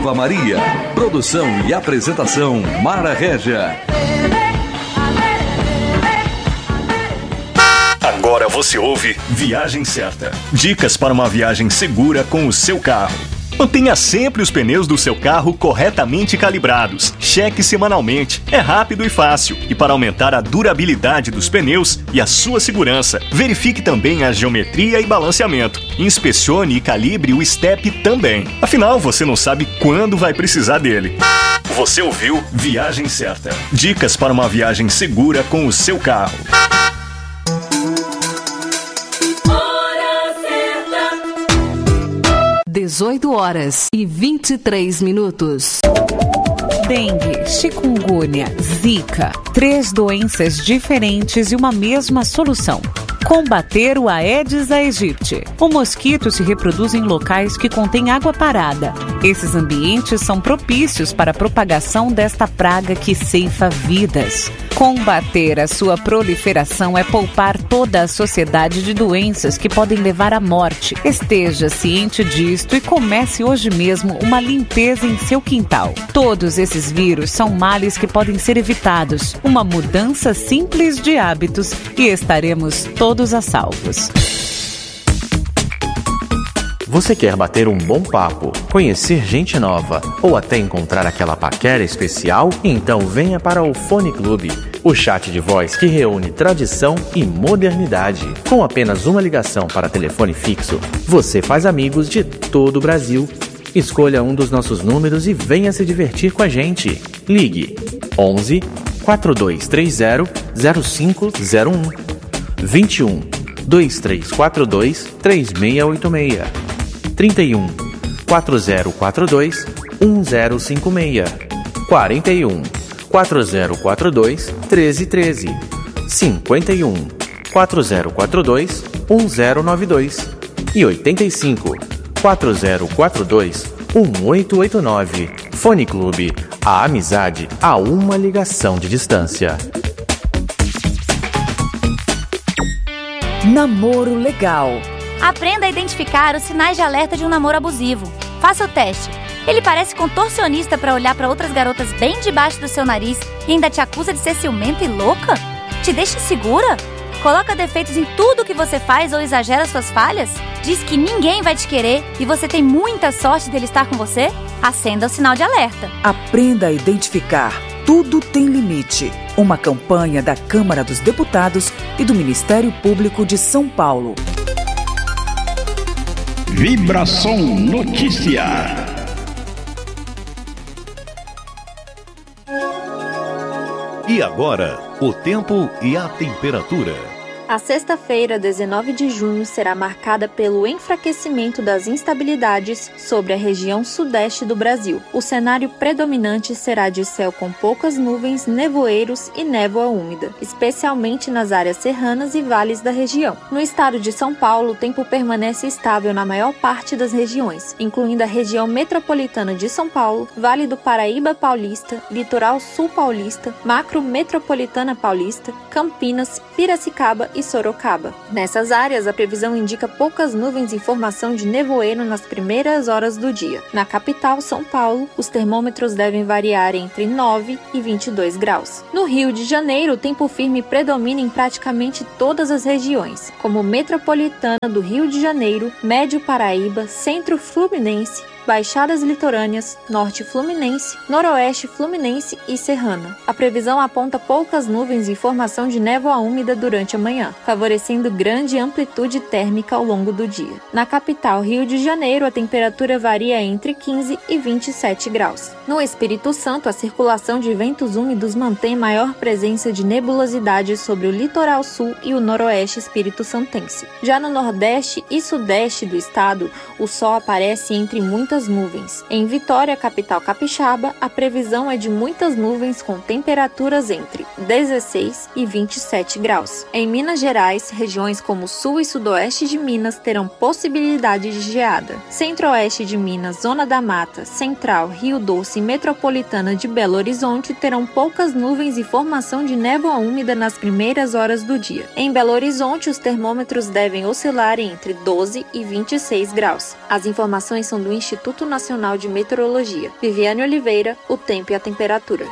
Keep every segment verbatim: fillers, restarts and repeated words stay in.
Eva Maria. Produção e apresentação Mara Régia. Agora você ouve Viagem Certa. Dicas para uma viagem segura com o seu carro. Mantenha sempre os pneus do seu carro corretamente calibrados. Cheque semanalmente. É rápido e fácil. E para aumentar a durabilidade dos pneus e a sua segurança, verifique também a geometria e balanceamento. Inspecione e calibre o step também. Afinal, você não sabe quando vai precisar dele. Você ouviu Viagem Certa. Dicas para uma viagem segura com o seu carro. dezoito horas e vinte e três minutos. Dengue, chikungunya, zika. Três doenças diferentes e uma mesma solução. Combater o Aedes aegypti. O mosquito se reproduz em locais que contêm água parada. Esses ambientes são propícios para a propagação desta praga que ceifa vidas. Combater a sua proliferação é poupar toda a sociedade de doenças que podem levar à morte. Esteja ciente disto e comece hoje mesmo uma limpeza em seu quintal. Todos esses vírus são males que podem ser evitados. Uma mudança simples de hábitos e estaremos todos a salvos. Você quer bater um bom papo, conhecer gente nova ou até encontrar aquela paquera especial? Então venha para o Fone Clube, o chat de voz que reúne tradição e modernidade. Com apenas uma ligação para telefone fixo, você faz amigos de todo o Brasil. Escolha um dos nossos números e venha se divertir com a gente. Ligue onze, quatro dois três zero, zero cinco zero um, vinte e um, dois três quatro dois, três seis oito seis. trinta e um, quatro zero quatro dois, um zero cinco seis, quarenta e um, quatro zero quatro dois, treze treze, cinquenta e um, quatro zero quatro dois, um zero nove dois e oitenta e cinco, quatro zero quatro dois, um oito oito nove. Fone Clube, a amizade a uma ligação de distância. Namoro legal. Aprenda a identificar os sinais de alerta de um namoro abusivo. Faça o teste. Ele parece contorcionista para olhar para outras garotas bem debaixo do seu nariz e ainda te acusa de ser ciumenta e louca? Te deixa insegura? Coloca defeitos em tudo que você faz ou exagera suas falhas? Diz que ninguém vai te querer e você tem muita sorte dele estar com você? Acenda o sinal de alerta. Aprenda a identificar. Tudo tem limite. Uma campanha da Câmara dos Deputados e do Ministério Público de São Paulo. Vibração Notícia. E agora, o tempo e a temperatura. A sexta-feira, dezenove de junho, será marcada pelo enfraquecimento das instabilidades sobre a região sudeste do Brasil. O cenário predominante será de céu com poucas nuvens, nevoeiros e névoa úmida, especialmente nas áreas serranas e vales da região. No estado de São Paulo, o tempo permanece estável na maior parte das regiões, incluindo a região metropolitana de São Paulo, Vale do Paraíba Paulista, Litoral Sul Paulista, Macro Metropolitana Paulista, Campinas, Piracicaba e Sorocaba. Nessas áreas, a previsão indica poucas nuvens e formação de nevoeiro nas primeiras horas do dia. Na capital, São Paulo, os termômetros devem variar entre nove e vinte e dois graus. No Rio de Janeiro, o tempo firme predomina em praticamente todas as regiões, como Metropolitana do Rio de Janeiro, Médio Paraíba, Centro Fluminense, Baixadas Litorâneas, Norte Fluminense, Noroeste Fluminense e Serrana. A previsão aponta poucas nuvens e formação de névoa úmida durante a manhã, favorecendo grande amplitude térmica ao longo do dia. Na capital, Rio de Janeiro, a temperatura varia entre quinze e vinte e sete graus. No Espírito Santo, a circulação de ventos úmidos mantém maior presença de nebulosidade sobre o litoral sul e o noroeste espírito-santense. Já no nordeste e sudeste do estado, o sol aparece entre muitas nuvens. Em Vitória, capital capixaba, a previsão é de muitas nuvens com temperaturas entre dezesseis e vinte e sete graus. Em Minas Gerais, regiões como sul e sudoeste de Minas terão possibilidade de geada. Centro-oeste de Minas, Zona da Mata, Central, Rio Doce e Metropolitana de Belo Horizonte terão poucas nuvens e formação de névoa úmida nas primeiras horas do dia. Em Belo Horizonte, os termômetros devem oscilar entre doze e vinte e seis graus. As informações são do Instituto Instituto Nacional de Meteorologia. Viviane Oliveira, o tempo e a temperatura.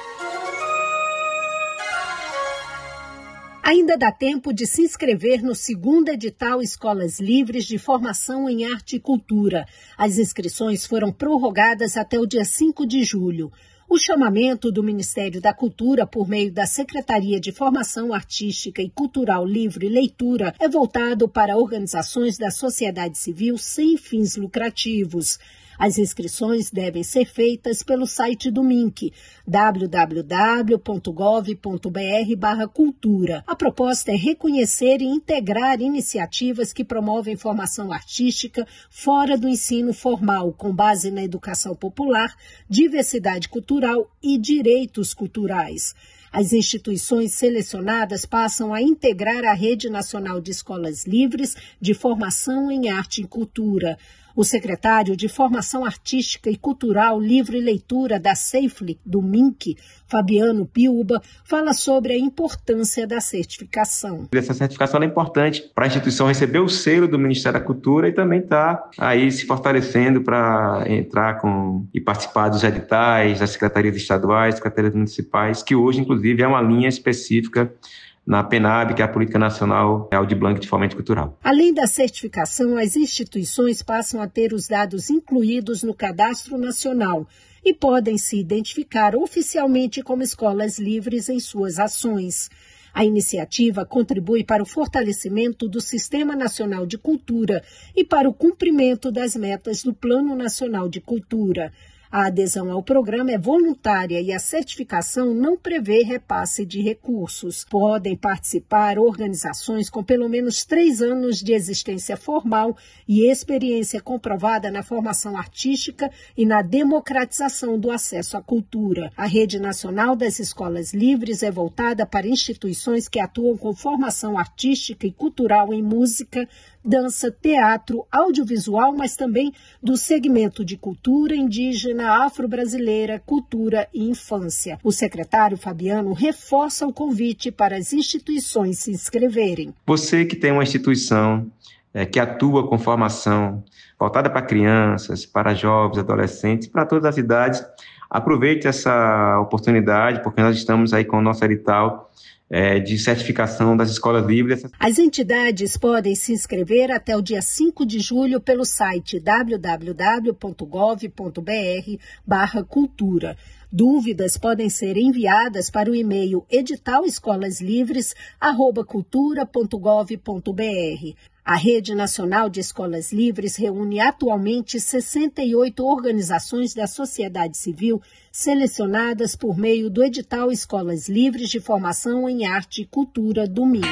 Ainda dá tempo de se inscrever no segundo edital Escolas Livres de Formação em Arte e Cultura. As inscrições foram prorrogadas até o dia cinco de julho. O chamamento do Ministério da Cultura, por meio da Secretaria de Formação Artística e Cultural Livre Leitura, é voltado para organizações da sociedade civil sem fins lucrativos. As inscrições devem ser feitas pelo site do M I N C, w w w ponto gov ponto b r barra cultura. A proposta é reconhecer e integrar iniciativas que promovem formação artística fora do ensino formal, com base na educação popular, diversidade cultural e direitos culturais. As instituições selecionadas passam a integrar a Rede Nacional de Escolas Livres de Formação em Arte e Cultura. O secretário de Formação Artística e Cultural, Livre Leitura da SEIFLI, do M I N C, Fabiano Piuba, fala sobre a importância da certificação. Essa certificação é importante para a instituição receber o selo do Ministério da Cultura e também está aí se fortalecendo para entrar com e participar dos editais, das secretarias estaduais, secretarias municipais, que hoje, inclusive, é uma linha específica na PENAB, que é a Política Nacional Aldir Blanc de Fomento Cultural. Além da certificação, as instituições passam a ter os dados incluídos no Cadastro Nacional e podem se identificar oficialmente como escolas livres em suas ações. A iniciativa contribui para o fortalecimento do Sistema Nacional de Cultura e para o cumprimento das metas do Plano Nacional de Cultura. A adesão ao programa é voluntária e a certificação não prevê repasse de recursos. Podem participar organizações com pelo menos três anos de existência formal e experiência comprovada na formação artística e na democratização do acesso à cultura. A Rede Nacional das Escolas Livres é voltada para instituições que atuam com formação artística e cultural em música, dança, teatro, audiovisual, mas também do segmento de cultura indígena, afro-brasileira, cultura e infância. O secretário Fabiano reforça o convite para as instituições se inscreverem. Você que tem uma instituição é, que atua com formação voltada para crianças, para jovens, adolescentes, para todas as idades, aproveite essa oportunidade, porque nós estamos aí com o nosso edital de certificação das escolas livres. As entidades podem se inscrever até o dia cinco de julho pelo site w w w ponto gov ponto b r barra cultura. Dúvidas podem ser enviadas para o e-mail editalescolasLivres arroba cultura ponto gov ponto b r. A Rede Nacional de Escolas Livres reúne atualmente sessenta e oito organizações da sociedade civil selecionadas por meio do edital Escolas Livres de Formação em Arte e Cultura do M I N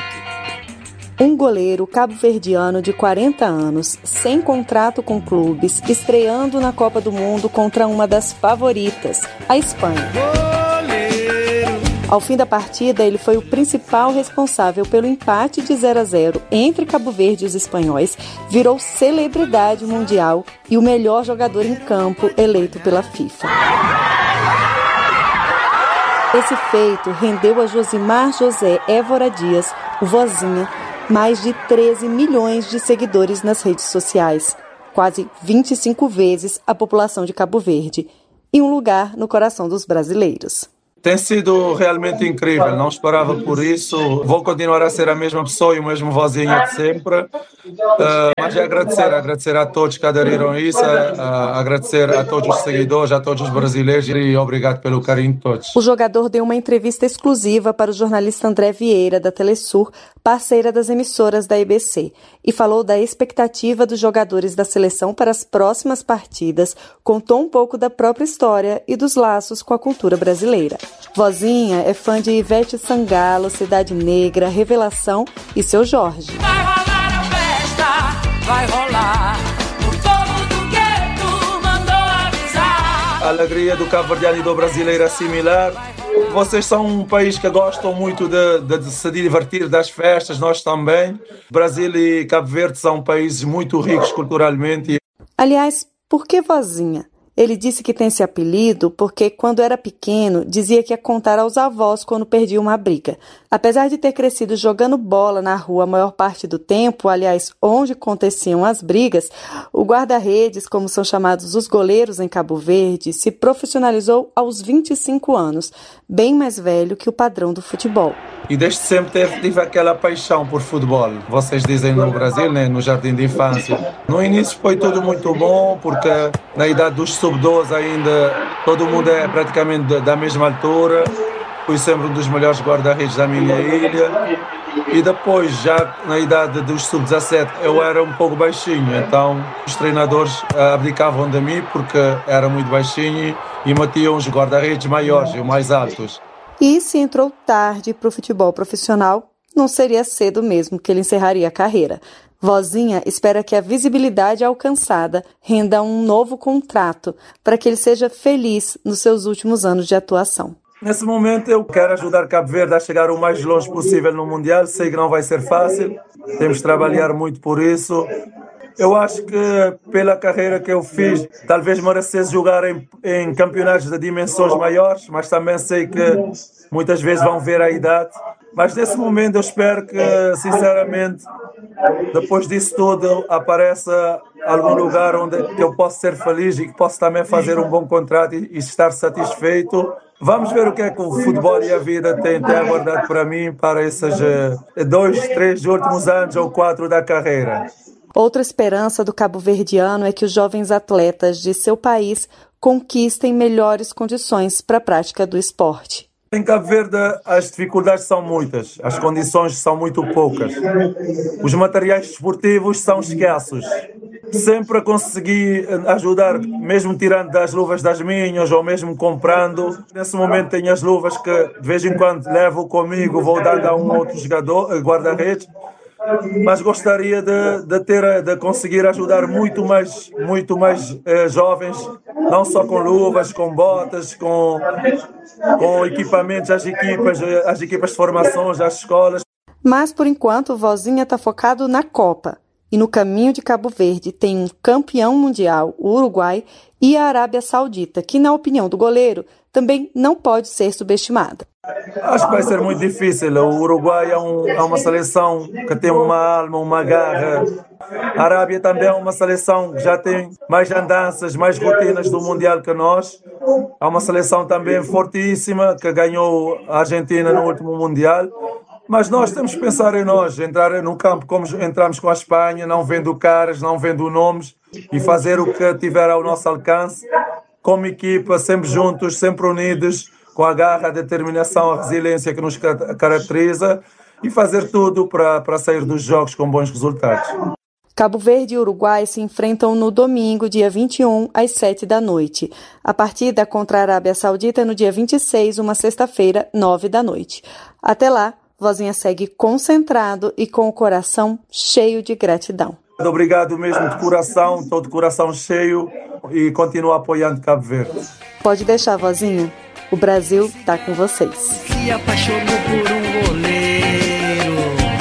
C. Um goleiro cabo-verdiano de quarenta anos, sem contrato com clubes, estreando na Copa do Mundo contra uma das favoritas, a Espanha. Ao fim da partida, ele foi o principal responsável pelo empate de zero a zero entre Cabo Verde e os espanhóis, virou celebridade mundial e o melhor jogador em campo eleito pela FIFA. Esse feito rendeu a Josimar José Évora Dias, o Vozinha, mais de treze milhões de seguidores nas redes sociais, quase vinte e cinco vezes a população de Cabo Verde, e um lugar no coração dos brasileiros. Tem sido realmente incrível, não esperava por isso. Vou continuar a ser a mesma pessoa e o mesmo Vozinha de sempre. Uh, mas é agradecer, agradecer a todos que aderiram a isso, uh, agradecer a todos os seguidores, a todos os brasileiros e obrigado pelo carinho de todos. O jogador deu uma entrevista exclusiva para o jornalista André Vieira, da Telesur, parceira das emissoras da I B C, e falou da expectativa dos jogadores da seleção para as próximas partidas, contou um pouco da própria história e dos laços com a cultura brasileira. Vozinha é fã de Ivete Sangalo, Cidade Negra, Revelação e Seu Jorge. Vai rolar a festa, vai rolar, o povo do gueto mandou avisar. A alegria do cabo-verdiano e do brasileiro é similar. Vocês são um país que gostam muito de, de, de se divertir das festas, nós também. Brasil e Cabo Verde são países muito ricos culturalmente. Aliás, por que Vozinha? Ele disse que tem esse apelido porque, quando era pequeno, dizia que ia contar aos avós quando perdia uma briga. Apesar de ter crescido jogando bola na rua a maior parte do tempo, aliás, onde aconteciam as brigas, o guarda-redes, como são chamados os goleiros em Cabo Verde, se profissionalizou aos vinte e cinco anos, bem mais velho que o padrão do futebol. E desde sempre tive, tive aquela paixão por futebol. Vocês dizem no Brasil, né, no jardim de infância. No início foi tudo muito bom, porque na idade dos sub doze ainda todo mundo é praticamente da mesma altura. Fui sempre um dos melhores guarda-redes da minha ilha. E depois, já na idade dos sub dezassete, eu era um pouco baixinho. Então os treinadores abdicavam de mim porque era muito baixinho e metiam os guarda-redes maiores e mais altos. E se entrou tarde para o futebol profissional, não seria cedo mesmo que ele encerraria a carreira. Vozinha espera que a visibilidade alcançada renda um novo contrato para que ele seja feliz nos seus últimos anos de atuação. Nesse momento eu quero ajudar Cabo Verde a chegar o mais longe possível no Mundial. Sei que não vai ser fácil, temos de trabalhar muito por isso. Eu acho que pela carreira que eu fiz, talvez merecesse jogar em, em campeonatos de dimensões maiores, mas também sei que muitas vezes vão ver a idade. Mas nesse momento eu espero que, sinceramente, depois disso tudo, apareça algum lugar onde que eu possa ser feliz e que possa também fazer um bom contrato e, e estar satisfeito. Vamos ver o que é que o futebol e a vida têm até aguardado para mim para esses uh, dois, três últimos anos ou quatro da carreira. Outra esperança do cabo-verdiano é que os jovens atletas de seu país conquistem melhores condições para a prática do esporte. Em Cabo Verde as dificuldades são muitas, as condições são muito poucas. Os materiais desportivos são escassos. Sempre consegui ajudar, mesmo tirando das luvas das minhas ou mesmo comprando. Nesse momento tenho as luvas que de vez em quando levo comigo, vou dando a um outro jogador, guarda-redes. Mas gostaria de, de, ter, de conseguir ajudar muito mais, muito mais eh, jovens, não só com luvas, com botas, com, com equipamentos, as equipas, as equipas de formações, as escolas. Mas, por enquanto, o Vozinha está focado na Copa. E no caminho de Cabo Verde tem um campeão mundial, o Uruguai, e a Arábia Saudita, que, na opinião do goleiro, também não pode ser subestimada. Acho que vai ser muito difícil. O Uruguai é, um, é uma seleção que tem uma alma, uma garra. A Arábia também é uma seleção que já tem mais andanças, mais rotinas do Mundial que nós. É uma seleção também fortíssima que ganhou a Argentina no último Mundial. Mas nós temos que pensar em nós, entrar no campo como entramos com a Espanha, não vendo caras, não vendo nomes, e fazer o que tiver ao nosso alcance, como equipa, sempre juntos, sempre unidos, com a garra, a determinação, a resiliência que nos caracteriza, e fazer tudo para, para sair dos jogos com bons resultados. Cabo Verde e Uruguai se enfrentam no domingo, dia vinte e um, às sete da noite. A partida contra a Arábia Saudita é no dia vinte e seis, uma sexta-feira, nove da noite. Até lá, Vozinha segue concentrado e com o coração cheio de gratidão. Obrigado mesmo de coração, estou de coração cheio e continuo apoiando Cabo Verde. Pode deixar, Vozinha. O Brasil está com vocês. Se apaixonou por um goleiro.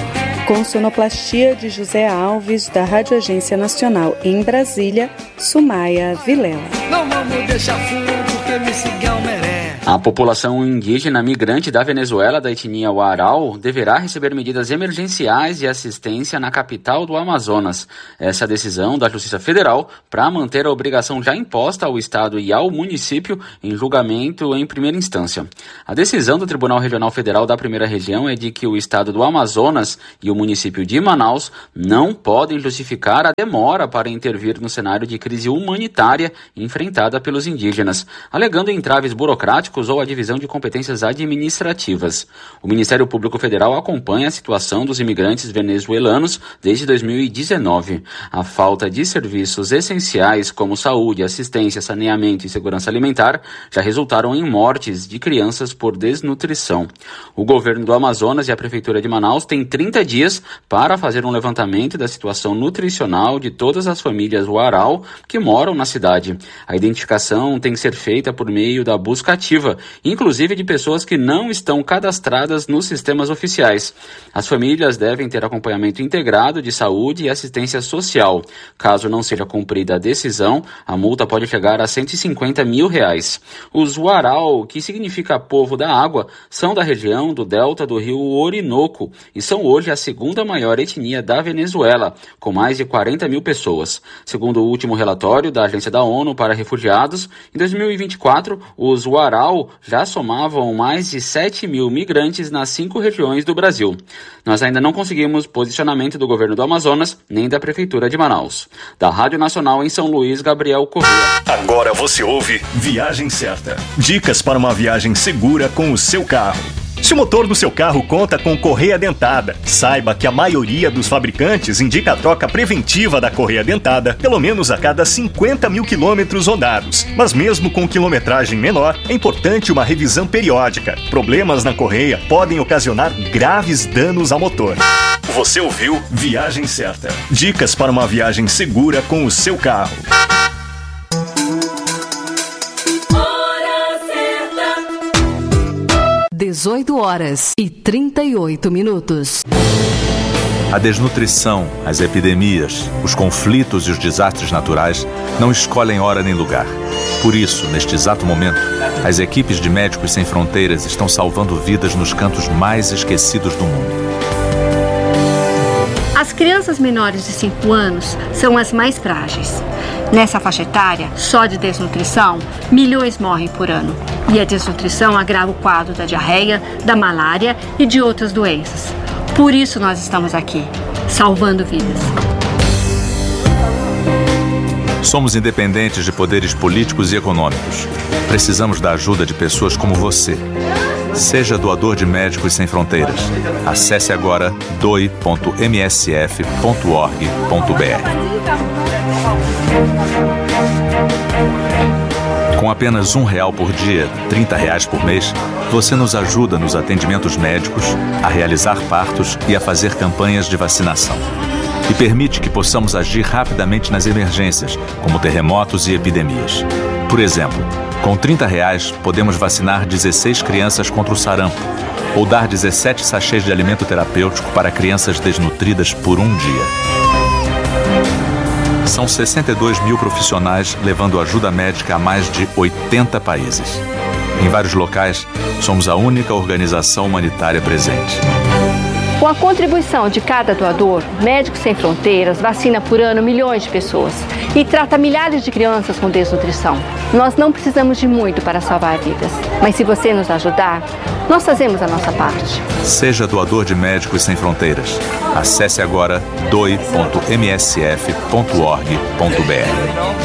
Com sonoplastia de José Alves, da Rádio Agência Nacional em Brasília, Sumaia Vilela. Não vamos deixar furo porque Missiguel merece. A população indígena migrante da Venezuela, da etnia Huaral, deverá receber medidas emergenciais de assistência na capital do Amazonas. Essa é a decisão da Justiça Federal para manter a obrigação já imposta ao Estado e ao município em julgamento em primeira instância. A decisão do Tribunal Regional Federal da Primeira Região é de que o Estado do Amazonas e o município de Manaus não podem justificar a demora para intervir no cenário de crise humanitária enfrentada pelos indígenas, alegando entraves burocráticos ou a divisão de competências administrativas. O Ministério Público Federal acompanha a situação dos imigrantes venezuelanos desde dois mil e dezenove. A falta de serviços essenciais como saúde, assistência, saneamento e segurança alimentar já resultaram em mortes de crianças por desnutrição. O governo do Amazonas e a Prefeitura de Manaus têm trinta dias para fazer um levantamento da situação nutricional de todas as famílias Huaral que moram na cidade. A identificação tem que ser feita por meio da busca ativa preventiva, inclusive de pessoas que não estão cadastradas nos sistemas oficiais. As famílias devem ter acompanhamento integrado de saúde e assistência social. Caso não seja cumprida a decisão, a multa pode chegar a cento e cinquenta mil reais. Os Uarau, que significa povo da água, são da região do delta do rio Orinoco e são hoje a segunda maior etnia da Venezuela, com mais de quarenta mil pessoas. Segundo o último relatório da Agência da ONU para Refugiados, em dois mil e vinte e quatro, os Uarau já somavam mais de sete mil migrantes nas cinco regiões do Brasil. Nós ainda não conseguimos posicionamento do governo do Amazonas, nem da Prefeitura de Manaus. Da Rádio Nacional em São Luís, Gabriel Corrêa. Agora você ouve Viagem Certa. Dicas para uma viagem segura com o seu carro. Se o motor do seu carro conta com correia dentada, saiba que a maioria dos fabricantes indica a troca preventiva da correia dentada pelo menos a cada cinquenta mil quilômetros rodados. Mas mesmo com quilometragem menor, é importante uma revisão periódica. Problemas na correia podem ocasionar graves danos ao motor. Você ouviu Viagem Certa. Dicas para uma viagem segura com o seu carro. dezoito horas e trinta e oito minutos. A desnutrição, as epidemias, os conflitos e os desastres naturais não escolhem hora nem lugar. Por isso, neste exato momento, as equipes de Médicos Sem Fronteiras estão salvando vidas nos cantos mais esquecidos do mundo. As crianças menores de cinco anos são as mais frágeis. Nessa faixa etária, só de desnutrição, milhões morrem por ano. E a desnutrição agrava o quadro da diarreia, da malária e de outras doenças. Por isso nós estamos aqui, salvando vidas. Somos independentes de poderes políticos e econômicos. Precisamos da ajuda de pessoas como você. Seja doador de Médicos Sem Fronteiras. Acesse agora doe ponto m s f ponto org ponto b r. Com apenas um real por dia, trinta reais por mês, você nos ajuda nos atendimentos médicos, a realizar partos e a fazer campanhas de vacinação. E permite que possamos agir rapidamente nas emergências, como terremotos e epidemias. Por exemplo, com trinta reais, podemos vacinar dezesseis crianças contra o sarampo, ou dar dezessete sachês de alimento terapêutico para crianças desnutridas por um dia. São sessenta e dois mil profissionais levando ajuda médica a mais de oitenta países. Em vários locais, somos a única organização humanitária presente. Com a contribuição de cada doador, Médicos Sem Fronteiras vacina por ano milhões de pessoas e trata milhares de crianças com desnutrição. Nós não precisamos de muito para salvar vidas, mas se você nos ajudar, nós fazemos a nossa parte. Seja doador de Médicos Sem Fronteiras. Acesse agora doe ponto m s f ponto org ponto b r.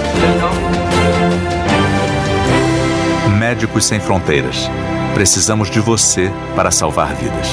Médicos Sem Fronteiras. Precisamos de você para salvar vidas.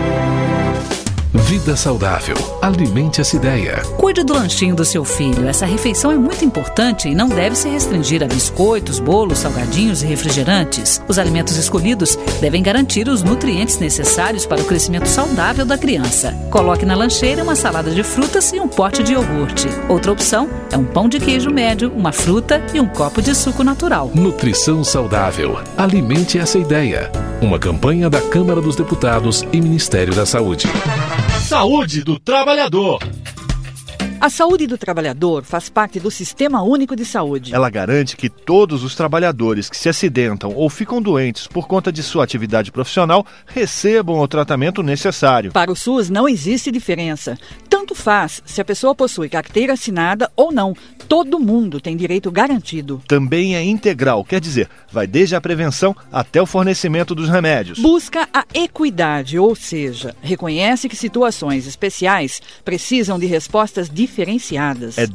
Vida saudável. Alimente essa ideia. Cuide do lanchinho do seu filho. Essa refeição é muito importante e não deve se restringir a biscoitos, bolos, salgadinhos e refrigerantes. Os alimentos escolhidos devem garantir os nutrientes necessários para o crescimento saudável da criança. Coloque na lancheira uma salada de frutas e um pote de iogurte. Outra opção é um pão de queijo médio, uma fruta e um copo de suco natural. Nutrição saudável. Alimente essa ideia. Uma campanha da Câmara dos Deputados e Ministério da Saúde. Saúde do Trabalhador. A saúde do trabalhador faz parte do Sistema Único de Saúde. Ela garante que todos os trabalhadores que se acidentam ou ficam doentes por conta de sua atividade profissional recebam o tratamento necessário. Para o SUS não existe diferença. Tanto faz se a pessoa possui carteira assinada ou não. Todo mundo tem direito garantido. Também é integral, quer dizer, vai desde a prevenção até o fornecimento dos remédios. Busca a equidade, ou seja, reconhece que situações especiais precisam de respostas diferenciadas. É